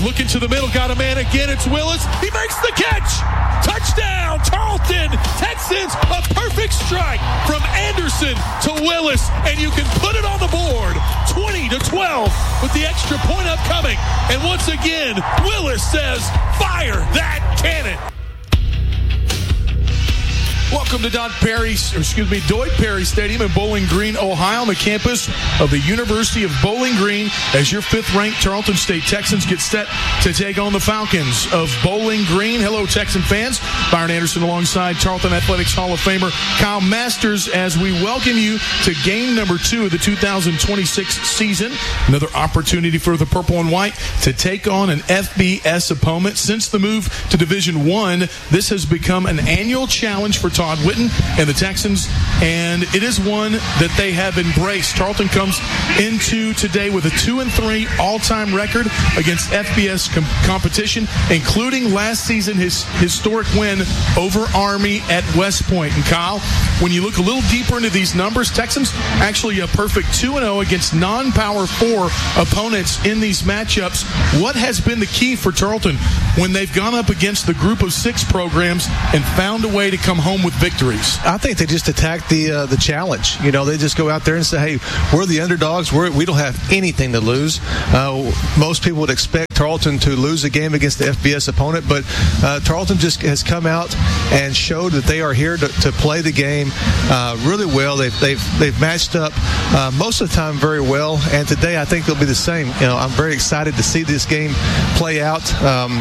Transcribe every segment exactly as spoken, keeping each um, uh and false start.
looking to the middle, got a man again. It's Willis. He makes the catch. Touchdown, Tarleton. Texans, a perfect strike from Anderson to Willis, and you can put it on the board, twenty to twelve, with the extra point upcoming. And once again, Willis says, fire that cannon. Welcome to Don Perry, or excuse me, Doyd Perry Stadium in Bowling Green, Ohio, on the campus of the University of Bowling Green, as your fifth-ranked Tarleton State Texans get set to take on the Falcons of Bowling Green. Hello, Texan fans. Byron Anderson alongside Tarleton Athletics Hall of Famer Kyle Masters, as we welcome you to game number two of the two thousand twenty-six season. Another opportunity for the Purple and White to take on an F B S opponent. Since the move to Division One, this has become an annual challenge for Todd Whitten and the Texans, and it is one that they have embraced. Tarleton comes into today with a two and three all-time record against F B S com- competition, including last season his historic win over Army at West Point. And Kyle, when you look a little deeper into these numbers, Texans actually a perfect two and oh against non-Power four opponents in these matchups. What has been the key for Tarleton when they've gone up against the group of six programs and found a way to come home with victories? I think they just attack the uh, the challenge. You know, they just go out there and say, hey, we're the underdogs. We're, we don't have anything to lose. Uh, most people would expect Tarleton to lose a game against the F B S opponent, but uh, Tarleton just has come out and showed that they are here to, to play the game uh, really well. They've, they've, they've matched up uh, most of the time very well, and today I think they'll be the same. You know, I'm very excited to see this game play out. Um,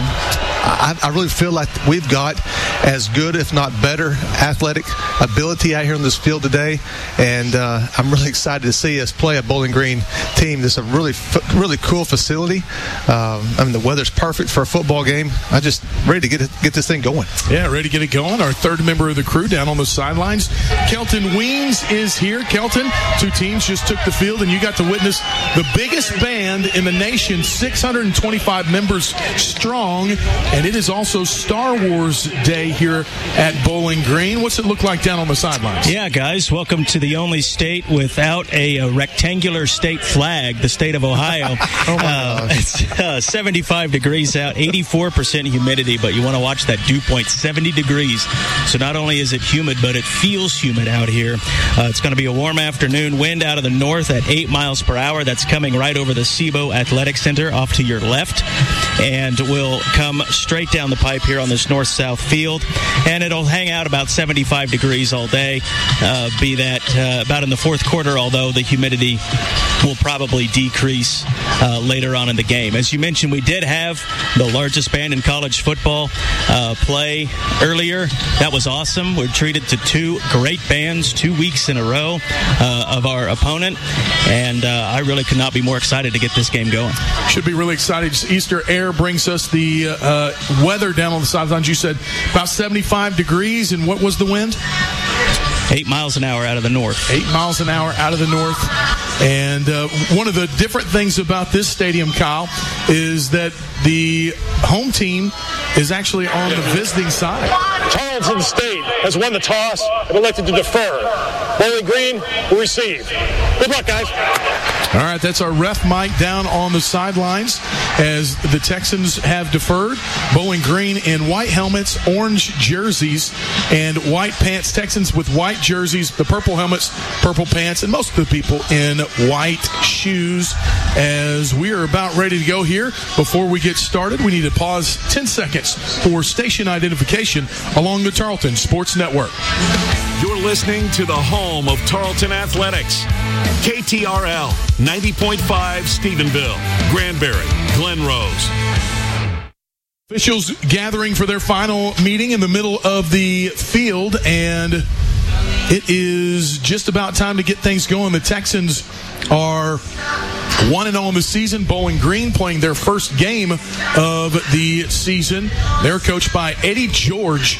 I, I really feel like we've got as good, if not better, athletic ability out here on this field today, and uh, I'm really excited to see us play a Bowling Green team. This is a really, really cool facility. Um, I mean, the weather's perfect for a football game. I'm just ready to get it, get this thing going. Yeah, ready to get it going. Our third member of the crew down on the sidelines, Kelton Weems, is here. Kelton, two teams just took the field, and you got to witness the biggest band in the nation, six hundred twenty-five members strong, and it is also Star Wars Day here at Bowling Green. What's it look like down on the sidelines? Yeah, guys, welcome to the only state without a, a rectangular state flag, the state of Ohio. oh my uh, it's uh, seventy-five degrees out, eighty-four percent humidity, but you want to watch that dew point, seventy degrees. So not only is it humid, but it feels humid out here. Uh, it's going to be a warm afternoon, wind out of the north at eight miles per hour. That's coming right over the SIBO Athletic Center off to your left, and will come straight down the pipe here on this north-south field, and it'll hang out about seventy-five degrees all day, uh, be that uh, about in the fourth quarter, although the humidity will probably decrease uh, later on in the game. As you mentioned, we did have the largest band in college football uh, play earlier. That was awesome. We're treated to two great bands two weeks in a row uh, of our opponent, and uh, I really could not be more excited to get this game going. Should be really excited. Easter air brings us the uh, weather down on the sidelines. You said about seventy-five degrees, and what was the wind? Eight miles an hour out of the north. Eight miles an hour out of the north. And uh, one of the different things about this stadium, Kyle, is that the home team is actually on the visiting side. Tarleton State has won the toss and elected to defer. Bowling Green will receive. Good luck, guys. All right, that's our ref Mike down on the sidelines as the Texans have deferred. Bowling Green in white helmets, orange jerseys, and white pants. Texans with white jerseys, the purple helmets, purple pants, and most of the people in white shoes. As we are about ready to go here, before we get started, we need to pause ten seconds for station identification along the Tarleton Sports Network. You're listening to the home of Tarleton Athletics. K T R L, ninety point five Stephenville, Granbury, Glen Rose. Officials gathering for their final meeting in the middle of the field, and it is just about time to get things going. The Texans are one and oh in the season. Bowling Green playing their first game of the season. They're coached by Eddie George.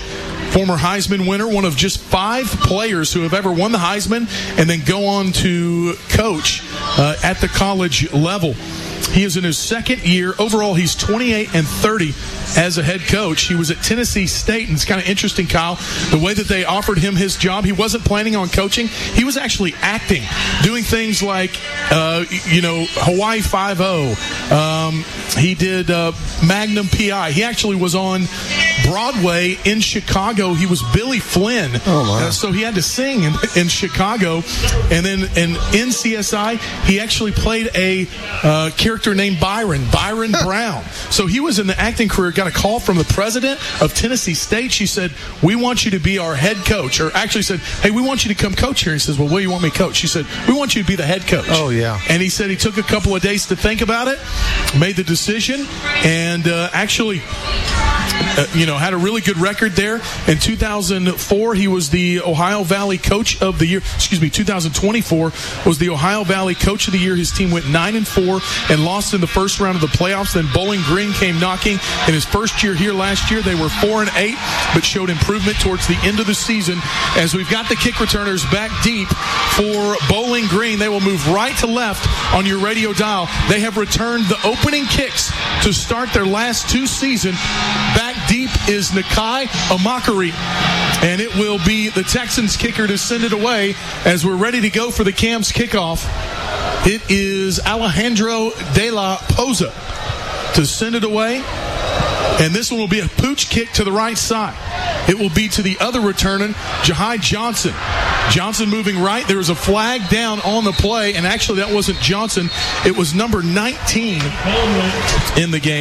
former Heisman winner, one of just five players who have ever won the Heisman and then go on to coach uh, at the college level. He is in his second year. Overall, he's twenty-eight and thirty as a head coach. He was at Tennessee State, and it's kind of interesting, Kyle, the way that they offered him his job. He wasn't planning on coaching. He was actually acting, doing things like, uh, you know, Hawaii Five-O. Um, he did uh, Magnum P I. He actually was on Broadway in Chicago. He was Billy Flynn. Oh, my. Uh, so he had to sing in, in Chicago. And then in N C S I, he actually played a uh, character named Byron, Byron Brown. So he was in the acting career, got a call from the president of Tennessee State. She said, we want you to be our head coach. Or actually said, hey, we want you to come coach here. He says, well, what do you want me to coach? She said, we want you to be the head coach. Oh, yeah. And he said he took a couple of days to think about it, made the decision, and uh, actually... Uh, you know, had a really good record there. In two thousand four, he was the Ohio Valley Coach of the Year. Excuse me, two thousand twenty-four was the Ohio Valley Coach of the Year. His team went nine and four and lost in the first round of the playoffs. Then Bowling Green came knocking. In his first year here last year, they were four and eight, but showed improvement towards the end of the season. As we've got the kick returners back deep for Bowling Green, they will move right to left on your radio dial. They have returned the opening kicks to start their last two seasons. Back deep is Nakai Amakari, and it will be the Texans kicker to send it away as we're ready to go for the Cam's kickoff. It is Alejandro De La Poza to send it away, and this one will be a pooch kick to the right side. It will be to the other returning, Jahai Johnson. Johnson moving right. There was a flag down on the play, and actually that wasn't Johnson. It was number nineteen in the game.